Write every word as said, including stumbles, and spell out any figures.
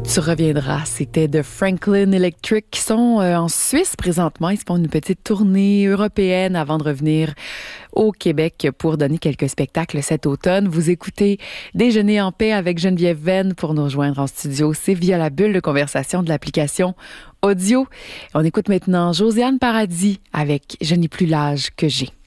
Tu reviendras, c'était de Franklin Electric qui sont euh, en Suisse présentement. Ils se font une petite tournée européenne avant de revenir au Québec pour donner quelques spectacles cet automne. Vous écoutez Déjeuner en paix avec Geneviève Venn. Pour nous rejoindre en studio, c'est via la bulle de conversation de l'application audio. On écoute maintenant Josiane Paradis avec Je n'ai plus l'âge que j'ai.